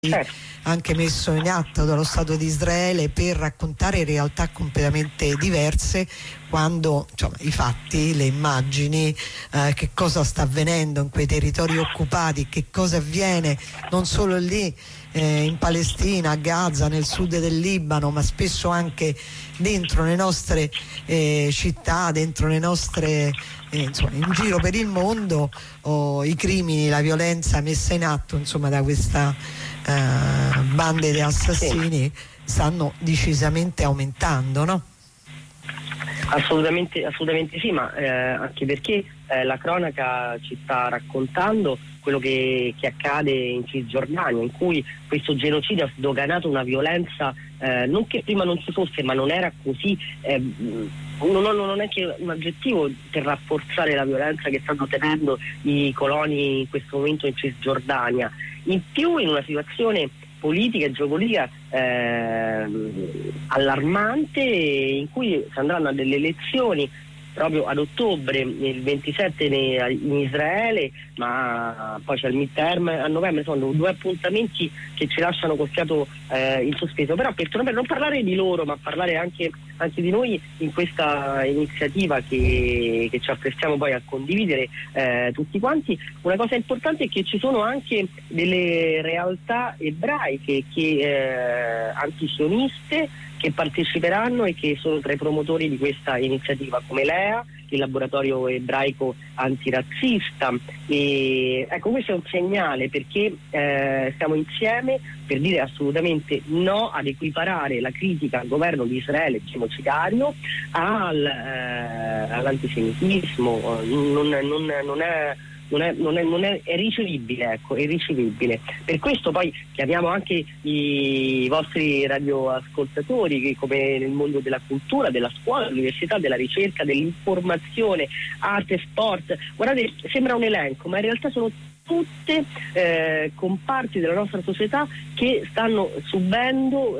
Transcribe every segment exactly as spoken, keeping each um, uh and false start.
certo. anche messo in atto dallo Stato di Israele per raccontare realtà completamente diverse, quando insomma, i fatti, le immagini, eh, che cosa sta avvenendo in quei territori occupati, che cosa avviene non solo lì eh, in Palestina, a Gaza, nel sud del Libano, ma spesso anche dentro le nostre eh, città, dentro le nostre eh, insomma, in giro per il mondo, oh, i crimini, la violenza messa in atto insomma da questa eh, bande di assassini stanno decisamente aumentando, no? Assolutamente, assolutamente sì, ma eh, anche perché eh, la cronaca ci sta raccontando quello che, che accade in Cisgiordania, in cui questo genocidio ha sdoganato una violenza eh, non che prima non ci fosse, ma non era così, eh, non, non è che un aggettivo per rafforzare la violenza che stanno tenendo i coloni in questo momento in Cisgiordania, in più in una situazione politica e geopolitica eh, allarmante, in cui si andranno a delle elezioni proprio ad ottobre, il ventisette in Israele, ma poi c'è il midterm a novembre. Sono due appuntamenti che ci lasciano col fiato eh, in sospeso. Però per, per non parlare di loro, ma parlare anche, anche di noi in questa iniziativa che, che ci apprestiamo poi a condividere eh, tutti quanti, una cosa importante è che ci sono anche delle realtà ebraiche che eh, antisioniste che parteciperanno e che sono tra i promotori di questa iniziativa, come l'E A, il laboratorio ebraico antirazzista. E ecco, questo è un segnale, perché eh, siamo insieme per dire assolutamente no ad equiparare la critica al governo di Israele genocidario al, eh, all'antisemitismo. Non, non, non è Non è, non, è, non è, è ricevibile, ecco, è ricevibile. Per questo poi chiamiamo anche i vostri radioascoltatori che, come nel mondo della cultura, della scuola, dell'università, della ricerca, dell'informazione, arte, sport, guardate, sembra un elenco, ma in realtà sono tutte eh, comparti della nostra società che stanno subendo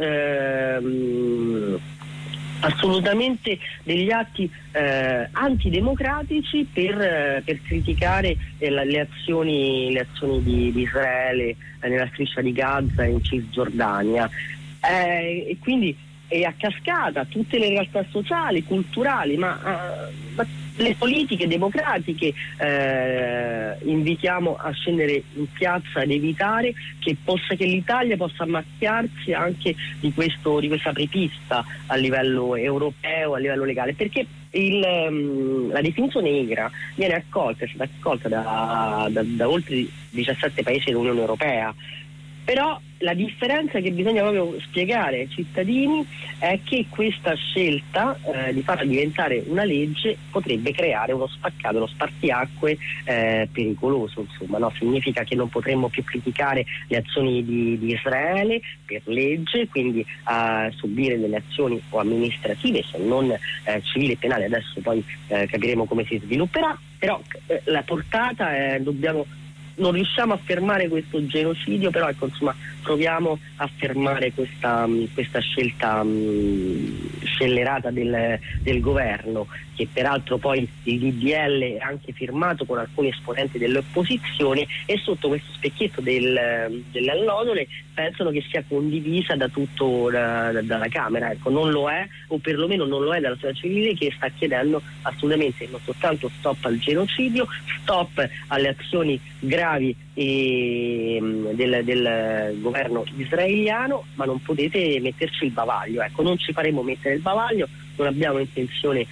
ehm, assolutamente degli atti eh, antidemocratici per, eh, per criticare eh, la, le azioni, le azioni di, di Israele eh, nella striscia di Gaza e in Cisgiordania, eh, e quindi è a cascata tutte le realtà sociali, culturali, ma, uh, ma le politiche democratiche eh, invitiamo a scendere in piazza ed evitare che, possa, che l'Italia possa macchiarsi anche di, questo, di questa apripista a livello europeo, a livello legale, perché il, um, la definizione negra viene accolta, è stata accolta da, da, da oltre diciassette paesi dell'Unione Europea. Però la differenza che bisogna proprio spiegare ai cittadini è che questa scelta eh, di farla diventare una legge potrebbe creare uno spaccato, uno spartiacque eh, pericoloso, insomma, no? Significa che non potremmo più criticare le azioni di, di Israele per legge, quindi a uh, subire delle azioni o amministrative, se non eh, civili e penali. Adesso poi eh, capiremo come si svilupperà, però eh, la portata è, dobbiamo non riusciamo a fermare questo genocidio, però ecco, insomma, proviamo a fermare questa, questa scelta mh, scellerata del, del governo, che peraltro poi il D D L è anche firmato con alcuni esponenti delle opposizioni, e sotto questo specchietto del, delle allodole pensano che sia condivisa da tutto da, da, dalla Camera. Ecco, non lo è, o perlomeno non lo è dalla società civile, che sta chiedendo assolutamente non soltanto stop al genocidio, stop alle azioni gravi e, mh, del, del governo israeliano, ma non potete metterci il bavaglio, ecco, non ci faremo mettere il bavaglio, non abbiamo intenzione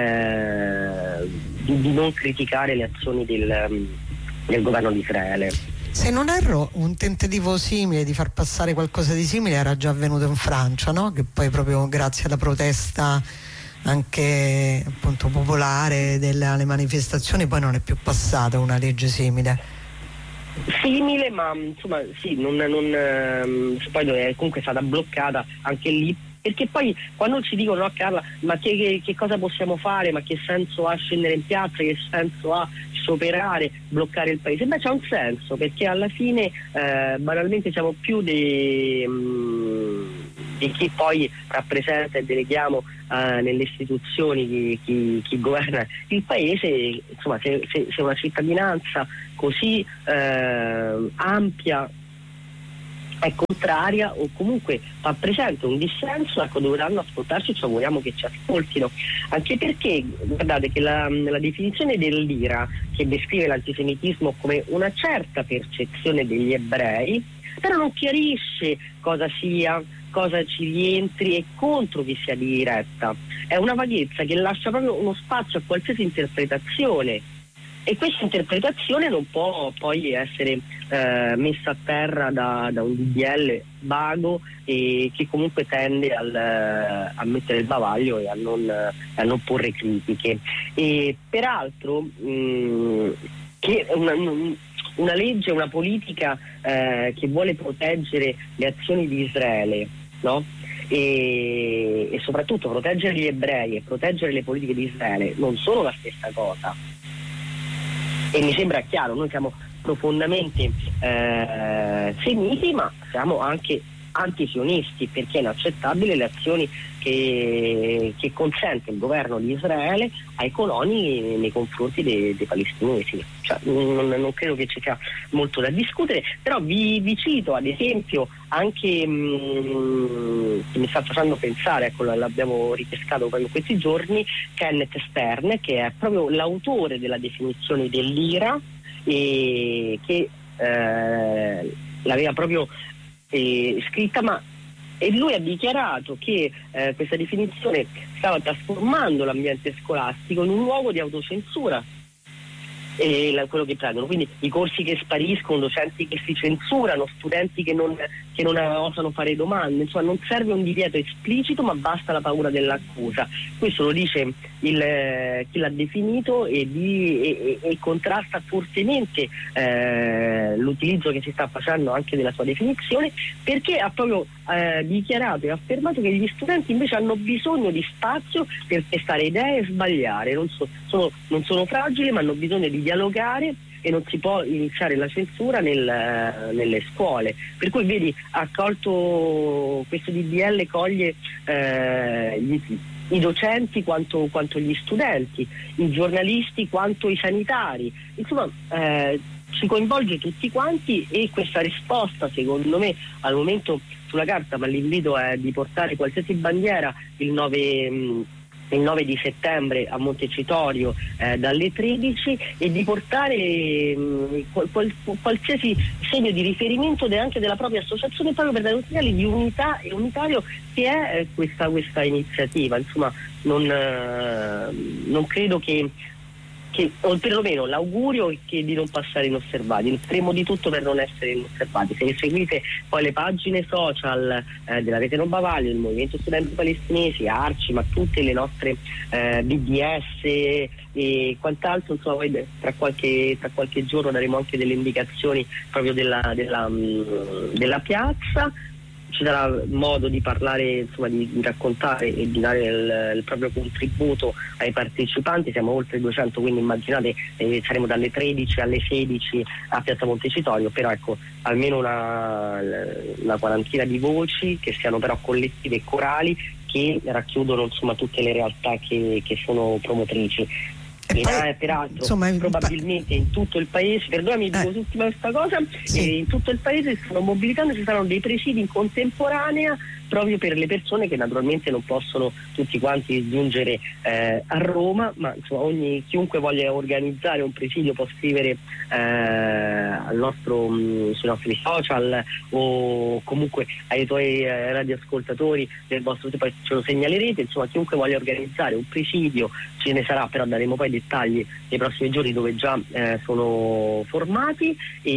eh, di, di non criticare le azioni del, del governo di Israele. Se non erro, un tentativo simile di far passare qualcosa di simile era già avvenuto in Francia, no? Che poi proprio grazie alla protesta anche appunto popolare delle manifestazioni poi non è più passata una legge simile. Simile, ma insomma sì, non, non, poi è comunque stata bloccata anche lì, perché poi quando ci dicono no Carla, ma che, che, che cosa possiamo fare, ma che senso ha scendere in piazza, che senso ha scioperare, bloccare il paese? Beh, c'ha un senso, perché alla fine eh, banalmente siamo più dei mh, di chi poi rappresenta e deleghiamo uh, nelle istituzioni chi, chi, chi governa il paese. Insomma, se, se, se una cittadinanza così uh, ampia è contraria o comunque fa presente un dissenso, ecco, dovranno ascoltarci, ci auguriamo che ci ascoltino, anche perché guardate che la, la definizione dell'Ira, che descrive l'antisemitismo come una certa percezione degli ebrei, però non chiarisce cosa sia, cosa ci rientri e contro chi sia diretta. È una vaghezza che lascia proprio uno spazio a qualsiasi interpretazione, e questa interpretazione non può poi essere eh, messa a terra da, da un D D L vago e che comunque tende al, a mettere il bavaglio e a non, a non porre critiche. E peraltro mh, che una, una legge, una politica eh, che vuole proteggere le azioni di Israele, no? E, e soprattutto proteggere gli ebrei e proteggere le politiche di Israele non sono la stessa cosa. E mi sembra chiaro, noi siamo profondamente eh, semiti, ma siamo anche antisionisti, perché è inaccettabile le azioni che, che consente il governo di Israele ai coloni nei confronti dei, dei palestinesi. Cioè, non, non credo che ci sia molto da discutere, però vi, vi cito ad esempio anche mh, che mi sta facendo pensare, ecco, l'abbiamo ripescato proprio in questi giorni, Kenneth Stern, che è proprio l'autore della definizione dell'Ira e che eh, l'aveva proprio eh, scritta, ma e lui ha dichiarato che eh, questa definizione stava trasformando l'ambiente scolastico in un luogo di autocensura, e la, quello che prendono, quindi i corsi che spariscono, docenti che si censurano, studenti che non, che non osano fare domande, insomma non serve un divieto esplicito ma basta la paura dell'accusa. Questo lo dice il, eh, chi l'ha definito e, di, e, e, e contrasta fortemente eh, l'utilizzo che si sta facendo anche della sua definizione, perché ha proprio eh, dichiarato e affermato che gli studenti invece hanno bisogno di spazio per testare idee e sbagliare, non, so, sono, non sono fragili ma hanno bisogno di dialogare e non si può iniziare la censura nel, nelle scuole. Per cui vedi, ha colto questo D D L, coglie eh, gli, i docenti quanto, quanto gli studenti, i giornalisti quanto i sanitari, insomma eh, ci coinvolge tutti quanti, e questa risposta secondo me al momento sulla carta, ma l'invito è di portare qualsiasi bandiera il nove mh, il nove di settembre a Montecitorio eh, dalle tredici, e di portare mh, qual, qual, qualsiasi segno di riferimento anche della propria associazione, proprio per dare un segnale di unità e unitario che è eh, questa, questa iniziativa. Insomma non, eh, non credo che Che, o perlomeno l'augurio è che di non passare inosservati, faremo di tutto per non essere inosservati. Se seguite poi le pagine social eh, della Rete Non Bavaglio, del Movimento Studenti Palestinesi, Arci, ma tutte le nostre eh, B D S e quant'altro, insomma poi tra qualche, tra qualche giorno daremo anche delle indicazioni proprio della, della, mh, della piazza. Ci darà modo di parlare, insomma, di, di raccontare e di dare il, il proprio contributo ai partecipanti. Siamo oltre duecento, quindi immaginate, eh, saremo dalle tredici alle sedici a Piazza Montecitorio, però ecco almeno una, una quarantina di voci che siano però collettive e corali, che racchiudono insomma tutte le realtà che, che sono promotrici. E poi, peraltro insomma, probabilmente in tutto il paese, perdonami, dico eh. ultima questa cosa, sì. eh, in tutto il paese si stanno mobilitando, ci saranno dei presidi in contemporanea proprio per le persone che naturalmente non possono tutti quanti giungere eh, a Roma, ma insomma ogni, chiunque voglia organizzare un presidio può scrivere eh, al nostro, mh, sui nostri social o comunque ai tuoi eh, radioascoltatori del vostro, poi ce lo segnalerete, insomma chiunque voglia organizzare un presidio ce ne sarà, però daremo poi dettagli nei prossimi giorni dove già eh, sono formati.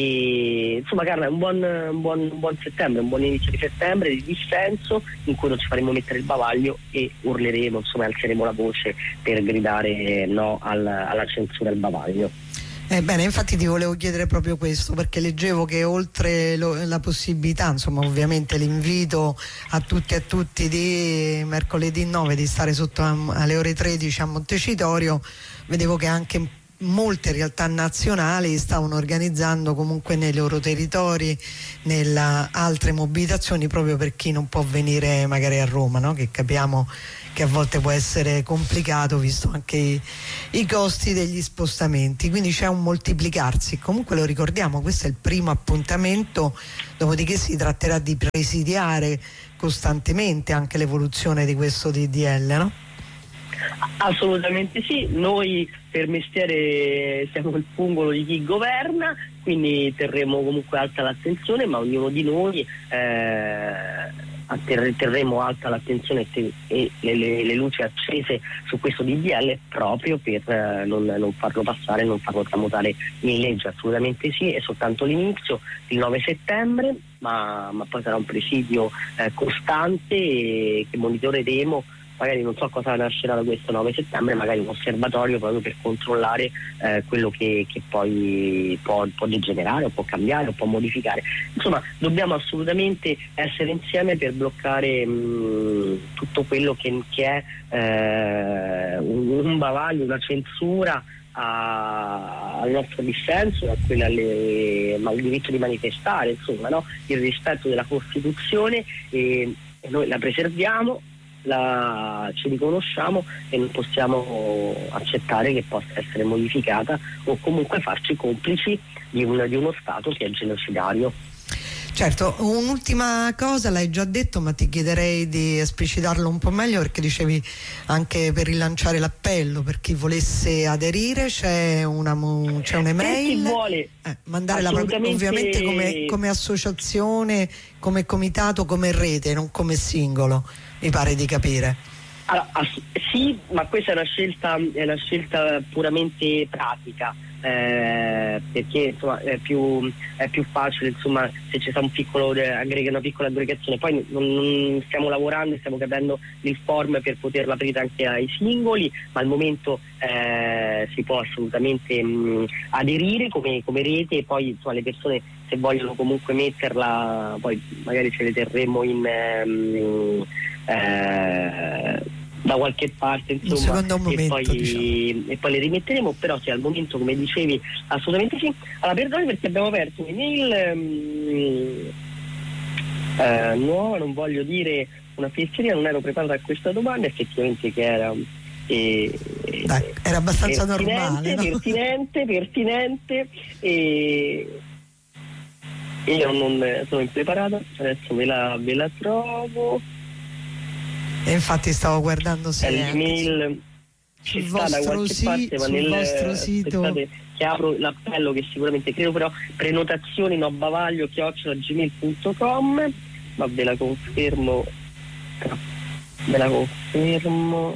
E insomma Carla, un buon, un buon, un buon settembre, un buon inizio di settembre di dissenso in cui non ci faremo mettere il bavaglio e urleremo, insomma alzeremo la voce per gridare no al, alla censura del bavaglio. Ebbene, infatti ti volevo chiedere proprio questo, perché leggevo che oltre lo, la possibilità, insomma ovviamente l'invito a tutti e a tutti di mercoledì nove di stare sotto a, alle ore tredici a Montecitorio, vedevo che anche molte realtà nazionali stavano organizzando comunque nei loro territori nella altre mobilitazioni proprio per chi non può venire magari a Roma, no? Che capiamo che a volte può essere complicato visto anche i, i costi degli spostamenti, quindi c'è un moltiplicarsi. Comunque lo ricordiamo, questo è il primo appuntamento, dopodiché si tratterà di presidiare costantemente anche l'evoluzione di questo D D L, no? Assolutamente sì, noi per mestiere siamo il pungolo di chi governa, quindi terremo comunque alta l'attenzione, ma ognuno di noi eh, terremo alta l'attenzione e le, le, le luci accese su questo D D L proprio per eh, non, non farlo passare, non farlo tramutare in legge. Assolutamente sì, è soltanto l'inizio, il nove settembre, ma, ma poi sarà un presidio eh, costante e che monitoreremo. Magari non so cosa nascerà da questo nove settembre, magari un osservatorio proprio per controllare eh, quello che, che poi può, può degenerare o può cambiare o può modificare. Insomma, dobbiamo assolutamente essere insieme per bloccare mh, tutto quello che, che è eh, un, un bavaglio, una censura a, al nostro dissenso, a quella alle, al diritto di manifestare, insomma, no? Il rispetto della Costituzione, e, e noi la preserviamo. La, ci riconosciamo e non possiamo accettare che possa essere modificata o comunque farci complici di, un, di uno Stato che è genocidario. Certo, un'ultima cosa l'hai già detto, ma ti chiederei di esplicitarlo un po' meglio, perché dicevi anche per rilanciare l'appello per chi volesse aderire, c'è una c'è un'email, chi vuole eh, mandare la propria, ovviamente come, come associazione, come comitato, come rete, non come singolo, mi pare di capire. Allora, sì, ma questa è una scelta, è una scelta puramente pratica. Eh, perché insomma è più, è più facile, insomma, se c'è un piccolo una piccola aggregazione. Poi non, non stiamo lavorando, stiamo capendo il form per poterla aprire anche ai singoli, ma al momento eh, si può assolutamente mh, aderire come, come rete, e poi insomma, le persone, se vogliono comunque metterla, poi magari ce le terremo in um, eh, da qualche parte, insomma, momento, e, poi, diciamo. e poi le rimetteremo. Però sì, al momento, come dicevi, assolutamente sì. Allora, perdoni perché abbiamo aperto un'email um, eh, nuova, non voglio dire una fesseria, non ero preparata a questa domanda, effettivamente che era eh, Dai, era abbastanza pertinente, normale, no? pertinente, pertinente e io non sono impreparata, adesso ve la, ve la trovo. E infatti stavo guardando se l'email ci sta da qualche si, parte, ma sul nel vostro sito, aspettate, che apro l'appello, che sicuramente credo, però prenotazioni nobavaglio chiocciola gmail punto com, ma ve la confermo ve la confermo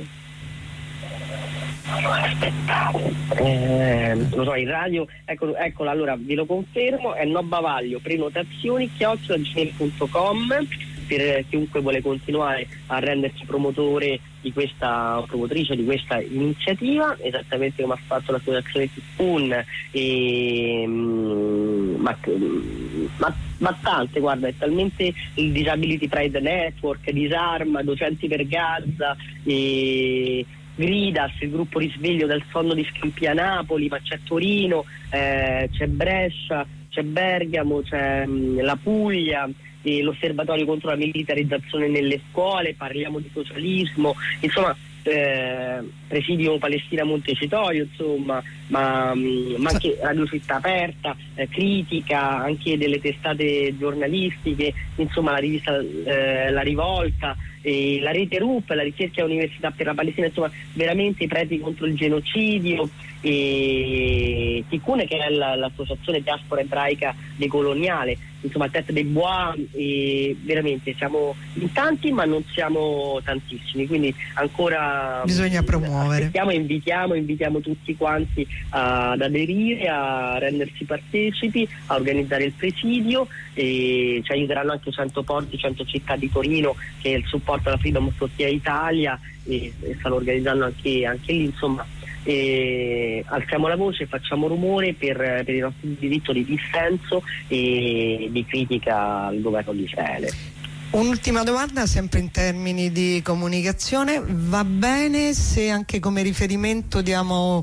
aspettate eh, lo so, in radio, ecco, eccola, allora ve lo confermo, è nobavaglio prenotazioni chiocciola gmail punto com per chiunque vuole continuare a rendersi promotore di questa, o promotrice di questa iniziativa, esattamente come ha fatto l'associazione Tippun, e ma, ma, ma tante, guarda, è talmente il Disability Pride Network, Disarma, Docenti per Gaza, e Gridas, il gruppo Risveglio del sonno di Scampia Napoli, ma c'è Torino, eh, c'è Brescia, c'è Bergamo, c'è mh, la Puglia, e l'osservatorio contro la militarizzazione nelle scuole, parliamo di socialismo, insomma, eh, presidio Palestina Montecitorio, insomma, ma, ma anche Radio Città Aperta, eh, critica anche delle testate giornalistiche, insomma la rivista eh, La Rivolta, e la rete R U P, la ricerca Università per la Palestina, insomma veramente i preti contro il genocidio, e Tikkun, che è la, l'associazione diaspora ebraica decoloniale, insomma Tête de Bois, e veramente siamo in tanti ma non siamo tantissimi, quindi ancora bisogna promuovere. Aspettiamo e invitiamo, invitiamo tutti quanti ad aderire, a rendersi partecipi, a organizzare il presidio, e ci aiuteranno anche cento porti, cento città di Torino, che è il supporto alla Freedom Tortilla Italia, e, e stanno organizzando anche, anche lì, insomma. E alziamo la voce, facciamo rumore per, per il nostro diritto di dissenso e di critica al governo di Israele. Un'ultima domanda, sempre in termini di comunicazione: va bene se anche come riferimento diamo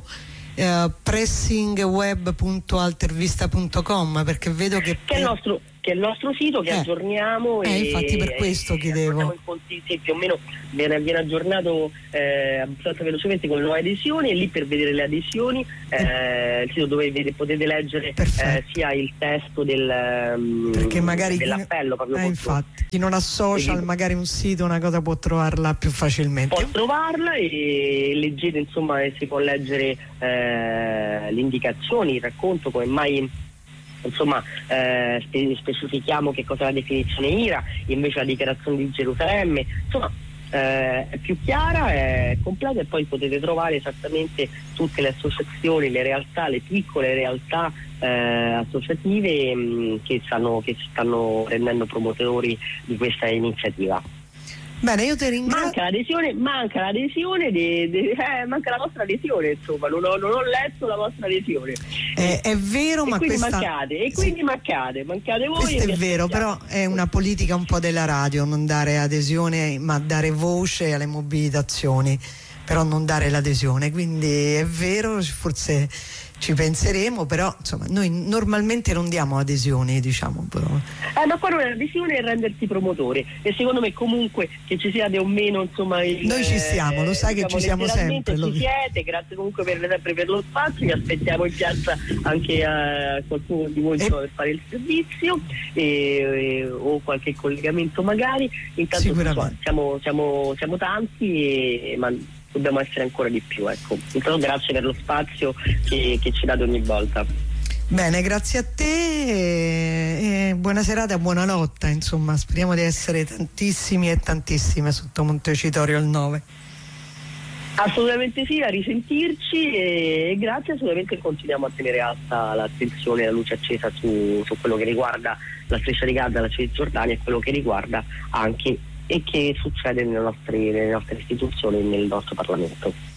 eh, pressingweb punto altervista punto com, perché vedo che, che è il nostro che è il nostro sito che eh. aggiorniamo eh, e infatti per questo chiedevo sì, più o meno viene, viene aggiornato eh, abbastanza velocemente con le nuove adesioni, e lì per vedere le adesioni eh, il sito dove vede, potete leggere eh, sia il testo del, perché magari dell'appello proprio eh, infatti chi non ha social quindi, magari un sito, una cosa può trovarla più facilmente, può trovarla e leggete, insomma, e si può leggere eh, le indicazioni, il racconto, come mai insomma eh, spe- specifichiamo che cosa è la definizione I R A, invece la dichiarazione di Gerusalemme, insomma eh, è più chiara, è completa, e poi potete trovare esattamente tutte le associazioni, le realtà, le piccole realtà eh, associative mh, che, stanno, che si stanno rendendo promotori di questa iniziativa. Bene, io ti ringrazio. Manca l'adesione, manca l'adesione, de, de, eh, manca la vostra adesione, insomma, non ho, non ho letto la vostra adesione. Eh, è vero, e ma quindi questa... mancate, e quindi sì. mancate, mancate voi. Questo è vero, però è una politica un po' della radio, non dare adesione, ma dare voce alle mobilitazioni, però non dare l'adesione, quindi è vero, forse ci penseremo, però insomma noi normalmente non diamo adesioni, diciamo. Però. Eh, ma qua non è l'adesione, è rendersi promotore, e secondo me comunque che ci siate o meno, insomma il, noi ci siamo, lo sai, diciamo, che ci siamo sempre, ci siete, grazie comunque per, sempre per lo spazio, vi aspettiamo in piazza anche a qualcuno di voi e... per fare il servizio e, e, o qualche collegamento magari, intanto insomma, siamo, siamo, siamo tanti e, ma dobbiamo essere ancora di più, ecco. Intanto grazie per lo spazio che, che ci date ogni volta. Bene, grazie a te e, e buona serata, buona lotta, insomma, speriamo di essere tantissimi e tantissime sotto Montecitorio il nove. Assolutamente sì, a risentirci e, e grazie, assolutamente continuiamo a tenere alta l'attenzione e la luce accesa su, su quello che riguarda la striscia di Gaza, la Cisgiordania, e quello che riguarda anche e che succede nelle nostre, nelle nostre istituzioni e nel nostro Parlamento.